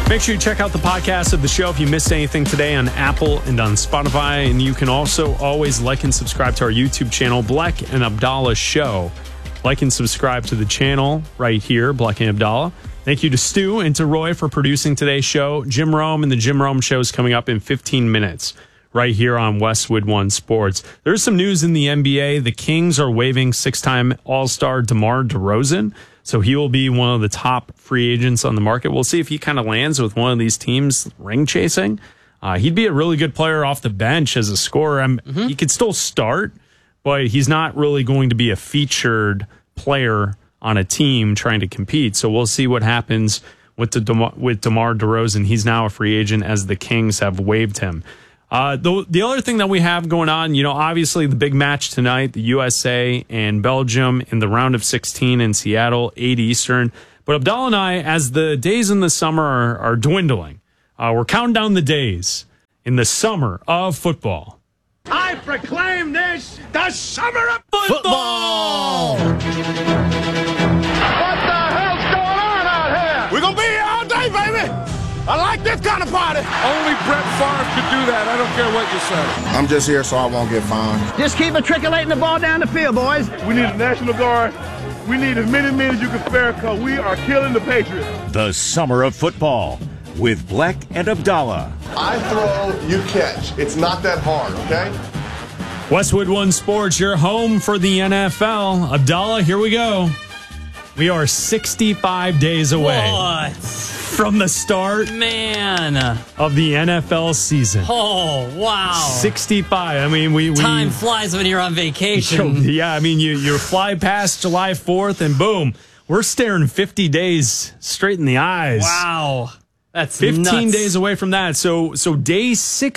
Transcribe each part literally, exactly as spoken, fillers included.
Make sure you check out the podcast of the show if you missed anything today on Apple and on Spotify. And you can also always like and subscribe to our YouTube channel, Bleck and Abdallah Show. Like and subscribe to the channel right here, Bleck and Abdallah. Thank you to Stu and to Roy for producing today's show. Jim Rome and the Jim Rome Show is coming up in fifteen minutes right here on Westwood One Sports. There's some news in the N B A. The Kings are waiving six-time All-Star DeMar DeRozan. So he will be one of the top free agents on the market. We'll see if he kind of lands with one of these teams ring chasing. Uh, he'd be a really good player off the bench as a scorer. Mm-hmm. He could still start, but he's not really going to be a featured player on a team trying to compete. So we'll see what happens with, the DeMar, with DeMar DeRozan. He's now a free agent as the Kings have waived him. Uh, the, the other thing that we have going on, you know, obviously the big match tonight, the U S A and Belgium in the round of sixteen in Seattle, eight Eastern. But Abdallah and I, as the days in the summer are, are dwindling, uh, we're counting down the days in the summer of football. I proclaim this the summer of football! football! What the hell's going on out here? We're going to be here all day, baby! I like this kind of party. Only Brett Favre could do that. I don't care what you say. I'm just here so I won't get fined. Just keep matriculating the ball down the field, boys. We need a National Guard. We need as many men as you can spare because we are killing the Patriots. The Summer of Football with Bleck and Abdallah. I throw, you catch. It's not that hard, okay? Westwood One Sports, your home for the N F L. Abdallah, here we go. We are sixty-five days away. What? From the start, man, of the N F L season. Oh, wow. sixty-five. I mean, we... we Time flies when you're on vacation. Yeah, I mean, you, you fly past July fourth and boom, we're staring fifty days straight in the eyes. Wow. That's fifteen nuts. days away from that. So, so day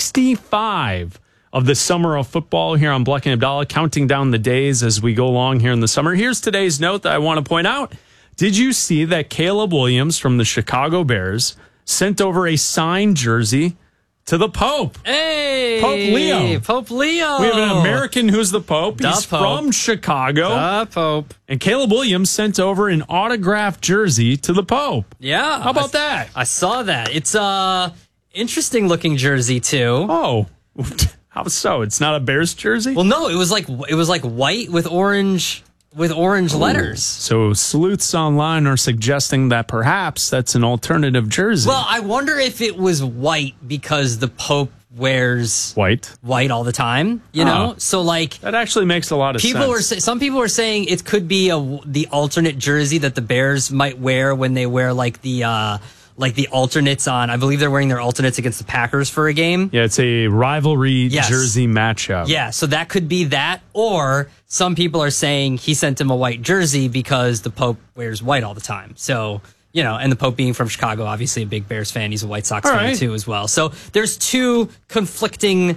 sixty-five of the summer of football here on Bleck and Abdallah, counting down the days as we go along here in the summer. Here's today's note that I want to point out. Did you see that Caleb Williams from the Chicago Bears sent over a signed jersey to the Pope? Hey! Pope Leo. Pope Leo. We have an American who's the Pope. The He's Pope. from Chicago. The Pope. And Caleb Williams sent over an autographed jersey to the Pope. Yeah. How about I, that? I saw that. It's a interesting looking jersey too. Oh. How so? It's not a Bears jersey? Well, no, it was like it was like white with orange with orange Ooh. letters. So sleuths online are suggesting that perhaps that's an alternative jersey. Well, I wonder if it was white because the Pope wears white white all the time, you know? Uh, so like that actually makes a lot of people sense. Were some people were saying it could be a the alternate jersey that the Bears might wear when they wear like the uh like the alternates on, I believe they're wearing their alternates against the Packers for a game. Yeah, it's a rivalry yes. jersey matchup. Yeah, so that could be that, or some people are saying he sent him a white jersey because the Pope wears white all the time. So, you know, and the Pope being from Chicago, obviously a big Bears fan, he's a White Sox all fan right. too as well. So there's two conflicting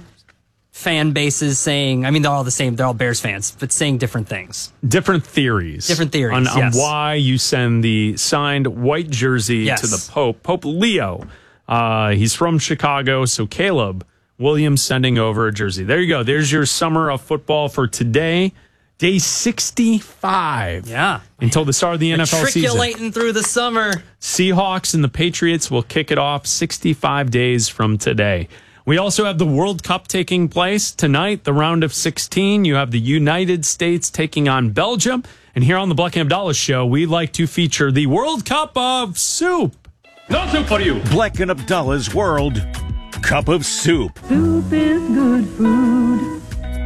fan bases saying, I mean, they're all the same. They're all Bears fans, but saying different things. Different theories. Different theories, On, yes. on why you send the signed white jersey yes. to the Pope. Pope Leo. Uh, he's from Chicago, so Caleb Williams sending over a jersey. There you go. There's your summer of football for today. Day sixty-five. Yeah. Until the start of the N F L season. Matriculating through the summer. Seahawks and the Patriots will kick it off sixty-five days from today. We also have the World Cup taking place tonight, the round of sixteen. You have the United States taking on Belgium. And here on the Bleck and Abdallah Show, we like to feature the World Cup of Soup. No soup for you. Bleck and Abdallah's World Cup of Soup. Soup is good food.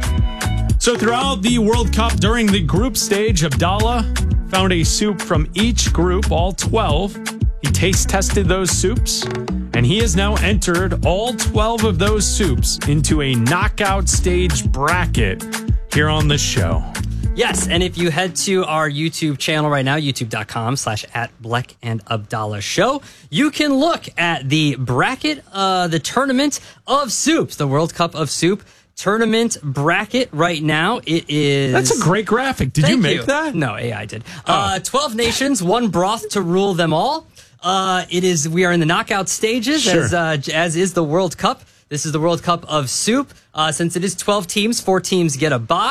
So throughout the World Cup, during the group stage, Abdallah found a soup from each group, all twelve. He taste tested those soups, and he has now entered all twelve of those soups into a knockout stage bracket here on the show. Yes, and if you head to our YouTube channel right now, youtube.com slash at Bleck and Abdallah Show, you can look at the bracket, uh, the tournament of soups, the World Cup of Soup tournament bracket right now. It is... That's a great graphic. Did Thank you make you. that? No, A I did. Oh. Uh, twelve nations, one broth to rule them all. Uh, it is, we are in the knockout stages, sure. as, uh, as is the World Cup. This is the World Cup of Soup. Uh, since it is twelve teams, four teams get a bye.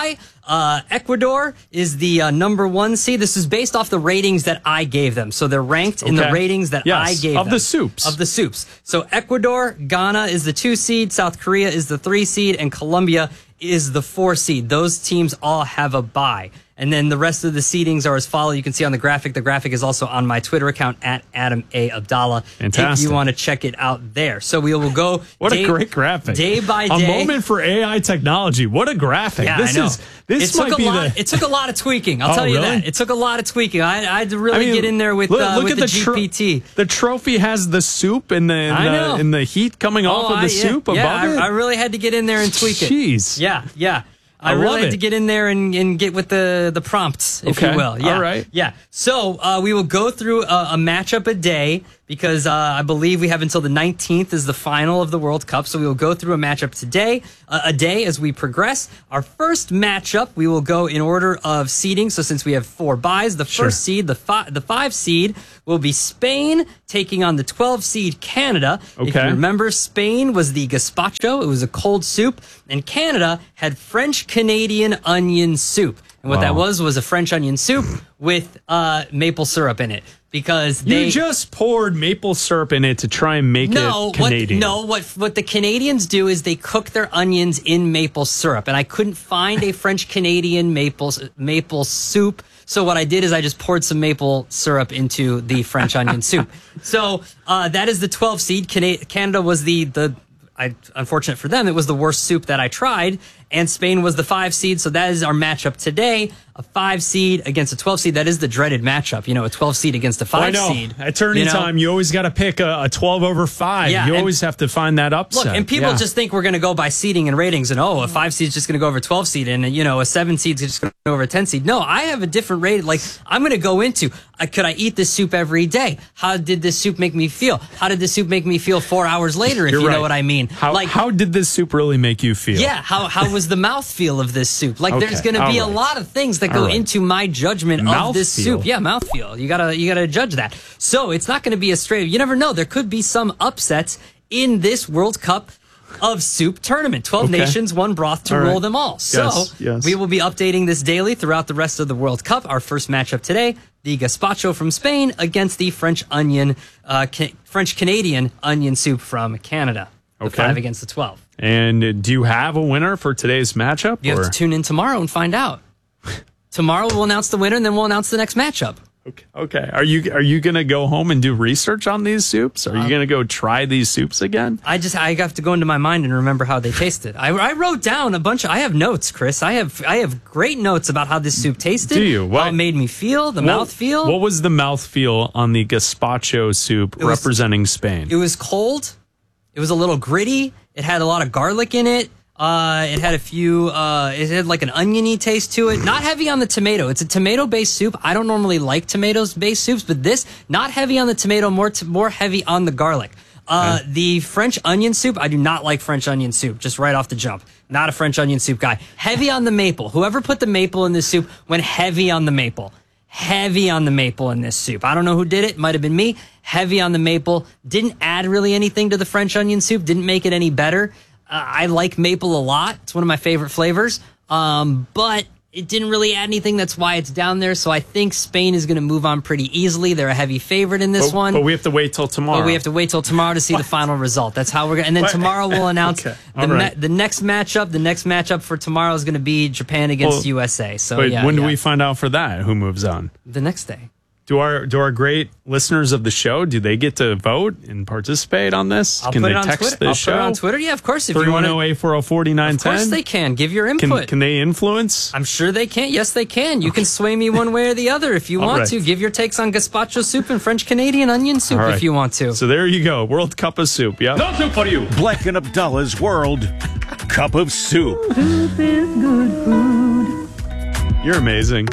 Uh, Ecuador is the uh, number one seed. This is based off the ratings that I gave them. So they're ranked in Okay. the ratings that Yes, I gave of them. the soups. Of the soups. So Ecuador, Ghana is the two seed, South Korea is the three seed, and Colombia is the four seed. Those teams all have a bye. And then the rest of the seedings are as follow. You can see on the graphic. The graphic is also on my Twitter account at Adam A. Abdallah. Fantastic. If you want to check it out there. So we will go What day, a great graphic. Day by A day. moment for A I technology. What a graphic. Yeah, this I know. is this it might took be a lot, the It took a lot of tweaking. I'll Oh, tell you really? that. It took a lot of tweaking. I, I had to really I mean, get in there with, look, uh, look with at the, the tro- G P T. The trophy has the soup and the and, I know. the, and the heat coming off Oh, of the I- soup yeah, above yeah, it. I, I really had to get in there and tweak Jeez. it. Yeah, yeah. I, I really love had it. to get in there and, and get with the, the prompts, if Okay. you will. Yeah. All right. Yeah. So uh, we will go through a, a matchup a day because uh, I believe we have until the nineteenth is the final of the World Cup. So we will go through a matchup today, uh, a day as we progress. Our first matchup, we will go in order of seeding. So since we have four byes, the Sure. first seed, the, fi- the five seed, will be Spain taking on the twelve seed Canada. If you Okay. remember, Spain was the gazpacho. It was a cold soup. And Canada had French-Canadian onion soup. And what Wow. that was was a French onion soup with uh, maple syrup in it. Because they You just poured maple syrup in it to try and make no, it Canadian. What, no, what what the Canadians do is they cook their onions in maple syrup, and I couldn't find a French Canadian maple maple soup. So what I did is I just poured some maple syrup into the French onion soup. So uh, that is the twelve seed. Cana- Canada was the the. I, unfortunate for them, it was the worst soup that I tried, and Spain was the five seed. So that is our matchup today: a five seed against a twelve seed. That is the dreaded matchup, you know, a twelve seed against a Well, I five know. seed. At tourney you know? time, you always got to pick a, a twelve over five. Yeah, you and- always have to find that upset. Look, and people Yeah. just think we're going to go by seeding and ratings, and oh, a five seed is just going to go over a twelve seed, and you know, a seven seed is just going to go over a ten seed. No, I have a different rate. Like I'm going to go into, uh, could I eat this soup every day? How did this soup make me feel? How did this soup make me feel four hours later? If You're you right. know what I mean. How, like, how did this soup really make you feel? yeah, how how was the mouthfeel of this soup? Like, Okay, there's going to be all a right. lot of things that All go right. into my judgment of this Mouthfeel? soup. Yeah, mouthfeel. You gotta you gotta judge that. So it's not going to be a straight. You never know. There could be some upsets in this World Cup of soup tournament. Twelve Okay. nations, one broth to All roll right. them all. So Yes, yes. we will be updating this daily throughout the rest of the World Cup. Our first matchup today: the gazpacho from Spain against the French onion, uh, ca- French Canadian onion soup from Canada. The Okay. five against the twelve. And uh, do you have a winner for today's matchup? You or? have to tune in tomorrow and find out. Tomorrow we'll announce the winner, and then we'll announce the next matchup. Okay. Okay. Are you are you gonna go home and do research on these soups? Are you gonna go try these soups again? I just I have to go into my mind and remember how they tasted. I, I wrote down a bunch of. I have notes, Chris. I have I have great notes about how this soup tasted. Do you? What- How it made me feel. The mouth feel. What was the mouth feel on the gazpacho soup was- representing Spain? It was cold. It was a little gritty. It had a lot of garlic in it. Uh, it had a few, uh, it had like an oniony taste to it. Not heavy on the tomato. It's a tomato-based soup. I don't normally like tomatoes-based soups, but this, not heavy on the tomato, more t- more heavy on the garlic. Uh, Okay. The French onion soup, I do not like French onion soup, just right off the jump. Not a French onion soup guy. Heavy on the maple. Whoever put the maple in this soup went heavy on the maple. Heavy on the maple in this soup. I don't know who did it. Might have been me. Heavy on the maple. Didn't add really anything to the French onion soup. Didn't make it any better. Uh, I like maple a lot. It's one of my favorite flavors. Um, but it didn't really add anything. That's why it's down there. So I think Spain is going to move on pretty easily. They're a heavy favorite in this but, one. but we have to wait till tomorrow. But we have to wait till tomorrow to see the final result. That's how we're going to. And then What? tomorrow we'll announce Okay. the, All right. ma- the next matchup. The next matchup for tomorrow is going to be Japan against Well, U S A. So But yeah, when do yeah. we find out for that? Who moves on? The next day. Do our do our great listeners of the show, do they get to vote and participate on this? I'll Can put they it on text Twitter. the I'll show? put it on Twitter. Yeah, of course. If you three want one zero, to. eight four zero, four nine Of course one zero. they can. Give your Can, input. can they influence? I'm sure they can. Yes, they can. You can sway me one way or the other if you All want right. to. Give your takes on gazpacho soup and French Canadian onion soup All right. if you want to. So there you go. World Cup of Soup. Yeah. No soup for you. Black and Abdallah's World Cup of Soup. Soup is good food. You're amazing.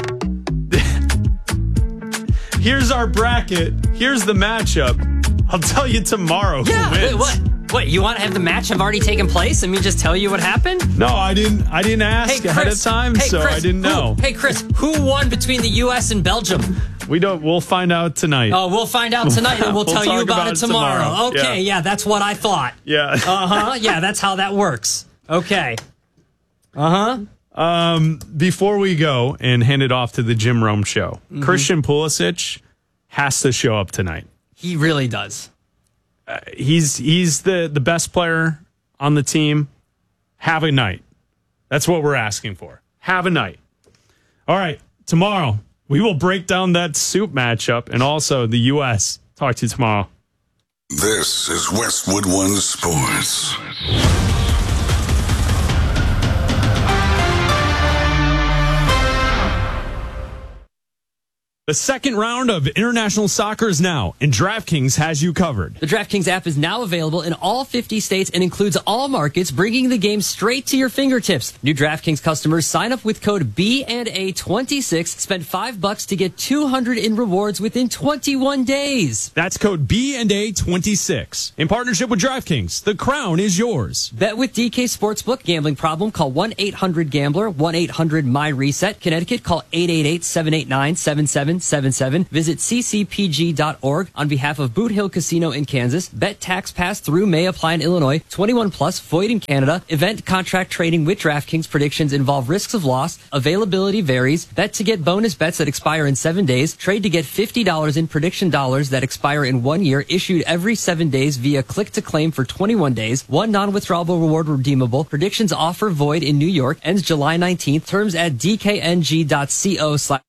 Here's our bracket. Here's the matchup. I'll tell you tomorrow who yeah. wins. Wait, what? What? You want to have the match have already taken place and me just tell you what happened? No, I didn't. I didn't ask Hey, Chris, ahead of time, hey, so Chris, I didn't who- know. hey, Chris, who won between the U S and Belgium? We don't. We'll find out tonight. Oh, we'll find out tonight and we'll, We'll tell you talk about, about it it tomorrow. tomorrow. Okay, Yeah. yeah, that's what I thought. Yeah. Uh huh. Yeah, that's how that works. Okay. Uh huh. Um, before we go and hand it off to the Jim Rome show, mm-hmm. Christian Pulisic has to show up tonight. He really does. Uh, he's he's the, the best player on the team. Have a night. That's what we're asking for. Have a night. All right, tomorrow we will break down that soup matchup and also the U S. Talk to you tomorrow. This is Westwood One Sports. The second round of international soccer is now, and DraftKings has you covered. The DraftKings app is now available in all fifty states and includes all markets, bringing the game straight to your fingertips. New DraftKings customers sign up with code B and A twenty-six, spend five bucks to get two hundred in rewards within twenty-one days. That's code B and A twenty-six. In partnership with DraftKings, the crown is yours. Bet with D K Sportsbook. Gambling problem? Call one eight hundred gambler, one eight hundred my reset. Connecticut, call eight eight eight, seven eight nine, seven seven seven seven. Visit c c p g dot org on behalf of Boot Hill Casino in Kansas. Bet tax pass through may apply in Illinois. twenty-one plus, void in Canada. Event contract trading with DraftKings. Predictions involve risks of loss. Availability varies. Bet to get bonus bets that expire in seven days. Trade to get fifty dollars in prediction dollars that expire in one year. Issued every seven days via click to claim for twenty-one days. One non-withdrawable reward redeemable. Predictions offer void in New York. Ends July nineteenth. Terms at d k n g dot co slash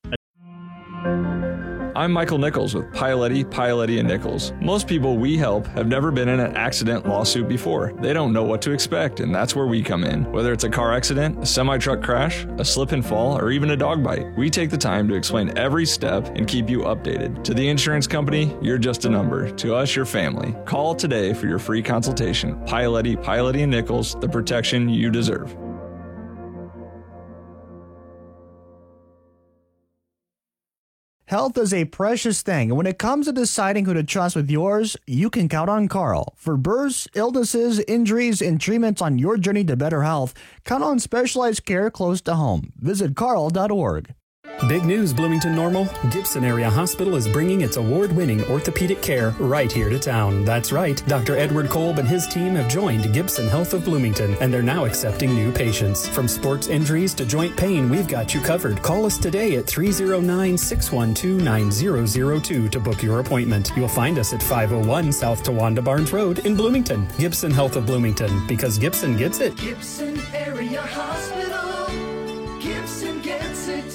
I'm Michael Nichols with Pialetti, Pialetti and Nichols. Most people we help have never been in an accident lawsuit before. They don't know what to expect, and that's where we come in. Whether it's a car accident, a semi-truck crash, a slip and fall, or even a dog bite, we take the time to explain every step and keep you updated. To the insurance company, you're just a number. To us, your family. Call today for your free consultation. Pialetti, Pialetti and Nichols, the protection you deserve. Health is a precious thing, and when it comes to deciding who to trust with yours, you can count on Carl. For births, illnesses, injuries, and treatments on your journey to better health, count on specialized care close to home. Visit carl dot org. Big news, Bloomington Normal. Gibson Area Hospital is bringing its award-winning orthopedic care right here to town. That's right. Doctor Edward Kolb and his team have joined Gibson Health of Bloomington, and they're now accepting new patients. From sports injuries to joint pain, we've got you covered. Call us today at three oh nine, six one two, nine zero zero two to book your appointment. You'll find us at five oh one South Tawanda Barnes Road in Bloomington. Gibson Health of Bloomington, because Gibson gets it. Gibson Area Hospital. Gibson gets it.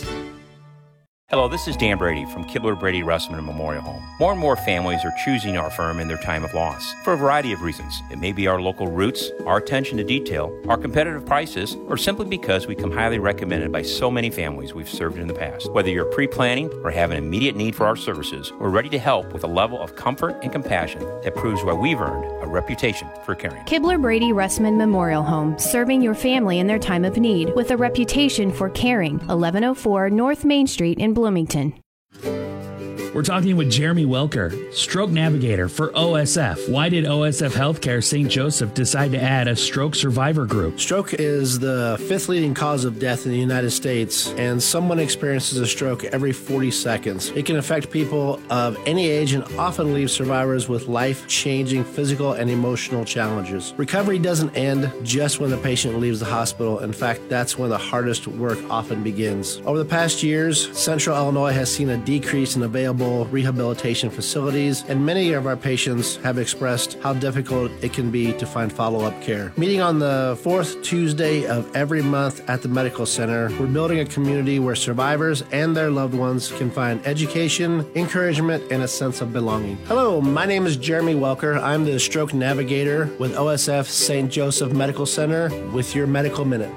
Hello, this is Dan Brady from Kibler Brady Russman Memorial Home. More and more families are choosing our firm in their time of loss for a variety of reasons. It may be our local roots, our attention to detail, our competitive prices, or simply because we come highly recommended by so many families we've served in the past. Whether you're pre-planning or have an immediate need for our services, we're ready to help with a level of comfort and compassion that proves why we've earned a reputation for caring. Kibler Brady Russman Memorial Home, serving your family in their time of need with a reputation for caring. eleven oh four North Main Street in Bloomington. We're talking with Jeremy Welker, stroke navigator for O S F. Why did O S F Healthcare Saint Joseph decide to add a stroke survivor group? Stroke is the fifth leading cause of death in the United States, and someone experiences a stroke every forty seconds. It can affect people of any age and often leave survivors with life-changing physical and emotional challenges. Recovery doesn't end just when the patient leaves the hospital. In fact, that's when the hardest work often begins. Over the past years, Central Illinois has seen a decrease in available rehabilitation facilities, and many of our patients have expressed how difficult it can be to find follow-up care. Meeting on the fourth Tuesday of every month at the Medical Center, we're building a community where survivors and their loved ones can find education, encouragement, and a sense of belonging. Hello, my name is Jeremy Welker. I'm the stroke navigator with O S F Saint Joseph Medical Center with your Medical Minute.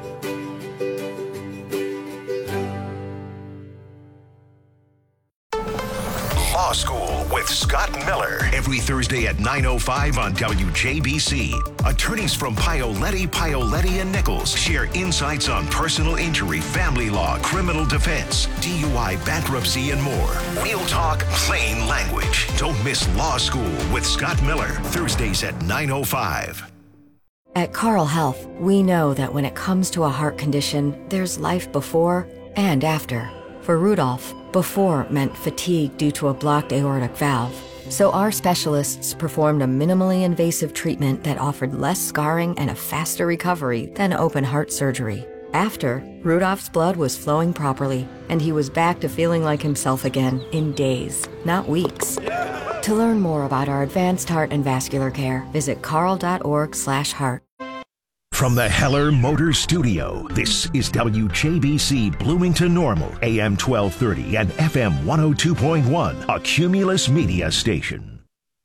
Law School with Scott Miller. Every Thursday at nine oh five on W J B C. Attorneys from Pialetti, Pialetti and Nichols share insights on personal injury, family law, criminal defense, D U I, bankruptcy, and more. We'll talk plain language. Don't miss Law School with Scott Miller. Thursdays at nine oh five. At Carle Health, we know that when it comes to a heart condition, there's life before and after. For Rudolph, before meant fatigue due to a blocked aortic valve. So our specialists performed a minimally invasive treatment that offered less scarring and a faster recovery than open heart surgery. After, Rudolph's blood was flowing properly, and he was back to feeling like himself again in days, not weeks. To learn more about our advanced heart and vascular care, visit carl.org slash heart. From the Heller Motor Studio, this is W J B C Bloomington Normal, A M twelve thirty and F M one oh two point one, a Cumulus media station.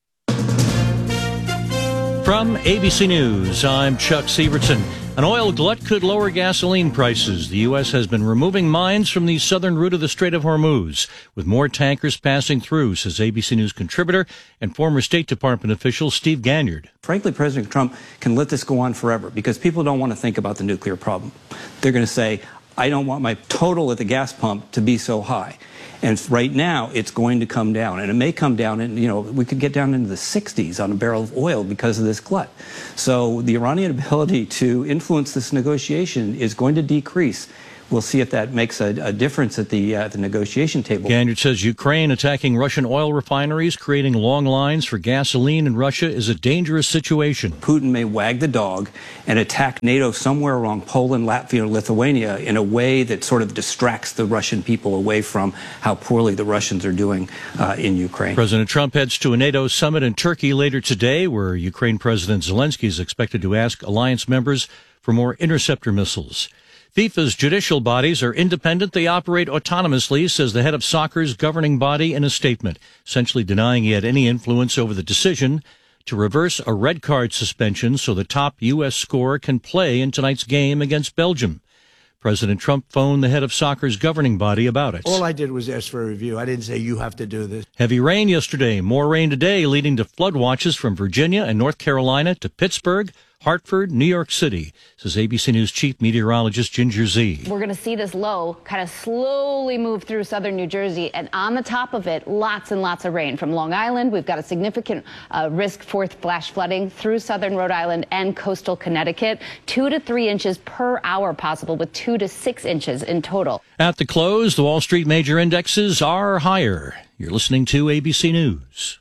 From A B C News, I'm Chuck Sievertson. An oil glut could lower gasoline prices. The U S has been removing mines from the southern route of the Strait of Hormuz, with more tankers passing through, says A B C News contributor and former State Department official Steve Ganyard. Frankly, President Trump can let this go on forever because people don't want to think about the nuclear problem. They're going to say, I don't want my total at the gas pump to be so high. And right now, it's going to come down. And it may come down, and you know, we could get down into the sixties on a barrel of oil because of this glut. So the Iranian ability to influence this negotiation is going to decrease. We'll see if that makes a, a difference at the, uh, the negotiation table. Ganyard says Ukraine attacking Russian oil refineries, creating long lines for gasoline in Russia, is a dangerous situation. Putin may wag the dog and attack NATO somewhere along Poland, Latvia, or Lithuania in a way that sort of distracts the Russian people away from how poorly the Russians are doing uh, in Ukraine. President Trump heads to a NATO summit in Turkey later today, where Ukraine President Zelensky is expected to ask alliance members for more interceptor missiles. FIFA's judicial bodies are independent. They operate autonomously, says the head of soccer's governing body in a statement, essentially denying he had any influence over the decision to reverse a red card suspension so the top U S scorer can play in tonight's game against Belgium. President Trump phoned the head of soccer's governing body about it. All I did was ask for a review. I didn't say you have to do this. Heavy rain yesterday, more rain today, leading to flood watches from Virginia and North Carolina to Pittsburgh, Hartford, New York City, says A B C News chief meteorologist Ginger Z. We're going to see this low kind of slowly move through southern New Jersey, and on the top of it, lots and lots of rain. From Long Island, we've got a significant uh, risk for flash flooding through southern Rhode Island and coastal Connecticut. Two to three inches per hour possible, with two to six inches in total. At the close, the Wall Street major indexes are higher. You're listening to A B C News.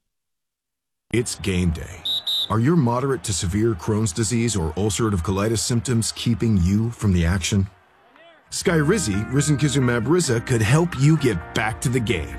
It's game day. Are your moderate to severe Crohn's disease or ulcerative colitis symptoms keeping you from the action? Skyrizi, risankizumab Riza, could help you get back to the game.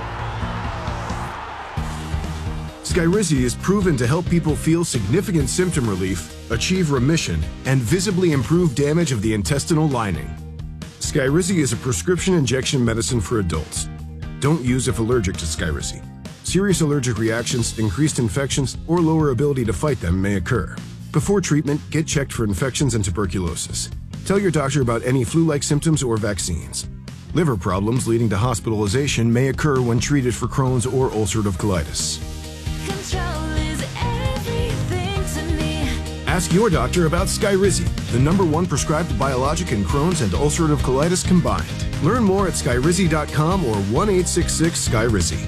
Skyrizi is proven to help people feel significant symptom relief, achieve remission, and visibly improve damage of the intestinal lining. Skyrizi is a prescription injection medicine for adults. Don't use if allergic to Skyrizi. Serious allergic reactions, increased infections, or lower ability to fight them may occur. Before treatment, get checked for infections and tuberculosis. Tell your doctor about any flu-like symptoms or vaccines. Liver problems leading to hospitalization may occur when treated for Crohn's or ulcerative colitis. Control is everything to me. Ask your doctor about Skyrizi, the number one prescribed biologic in Crohn's and ulcerative colitis combined. Learn more at skyrizi dot com or one eight six six Skyrizi.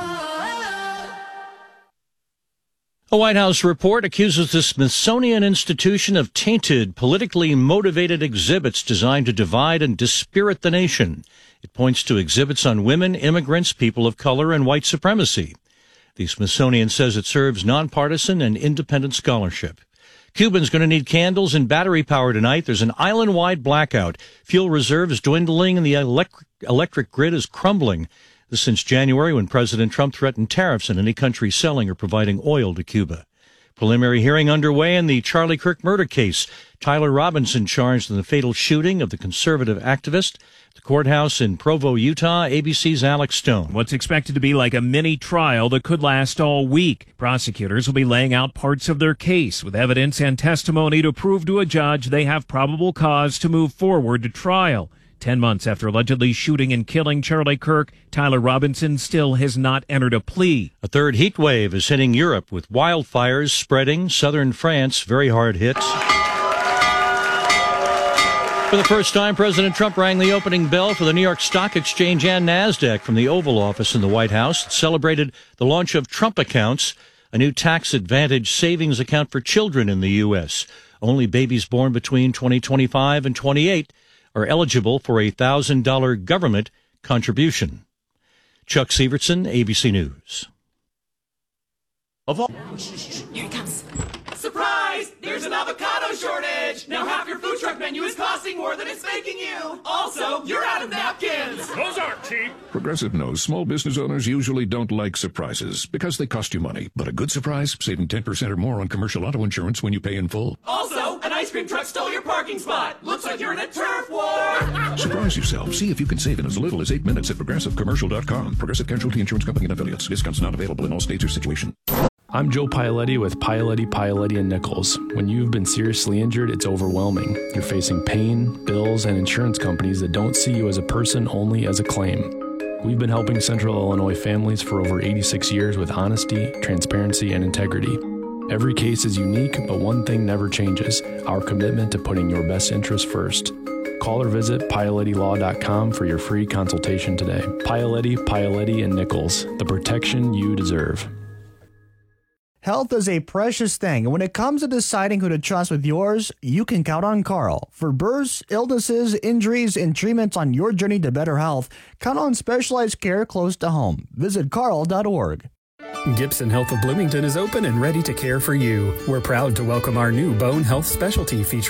A White House report accuses the Smithsonian Institution of tainted, politically motivated exhibits designed to divide and dispirit the nation. It points to exhibits on women, immigrants, people of color, and white supremacy. The Smithsonian says it serves nonpartisan and independent scholarship. Cubans going to need candles and battery power tonight. There's an island-wide blackout. Fuel reserves dwindling and the electric, electric grid is crumbling. This since January, when President Trump threatened tariffs on any country selling or providing oil to Cuba. Preliminary hearing underway in the Charlie Kirk murder case. Tyler Robinson charged in the fatal shooting of the conservative activist. The courthouse in Provo, Utah. A B C's Alex Stone. What's expected to be like a mini trial that could last all week. Prosecutors will be laying out parts of their case with evidence and testimony to prove to a judge they have probable cause to move forward to trial. Ten months after allegedly shooting and killing Charlie Kirk, Tyler Robinson still has not entered a plea. A third heat wave is hitting Europe, with wildfires spreading. Southern France, very hard hit. For the first time, President Trump rang the opening bell for the New York Stock Exchange and NASDAQ from the Oval Office in the White House. It celebrated the launch of Trump Accounts, a new tax advantage savings account for children in the U S. Only babies born between twenty twenty-five and twenty-eight are eligible for a one thousand dollars government contribution. Chuck Sievertson, A B C News. Of all- Here it comes. Surprise! There's an avocado shortage! Now half your food truck menu is costing more than it's making you! Also, you're out of napkins! Those aren't cheap! Progressive knows small business owners usually don't like surprises because they cost you money. But a good surprise, saving ten percent or more on commercial auto insurance when you pay in full. Also, an ice cream truck stole your parking spot! Looks like you're in a turf war! Surprise yourself. See if you can save in as little as eight minutes at progressive commercial dot com. Progressive Casualty Insurance Company and affiliates. Discounts not available in all states or situations. I'm Joe Paoletti with Paoletti, Paoletti and Nichols. When you've been seriously injured, it's overwhelming. You're facing pain, bills, and insurance companies that don't see you as a person, only as a claim. We've been helping Central Illinois families for over eighty-six years with honesty, transparency, and integrity. Every case is unique, but one thing never changes: our commitment to putting your best interest first. Call or visit Paoletti Law dot com for your free consultation today. Paoletti, Paoletti and Nichols, the protection you deserve. Health is a precious thing, and when it comes to deciding who to trust with yours, you can count on Carl. For births, illnesses, injuries, and treatments on your journey to better health, count on specialized care close to home. Visit carl dot org. Gibson Health of Bloomington is open and ready to care for you. We're proud to welcome our new bone health specialty featuring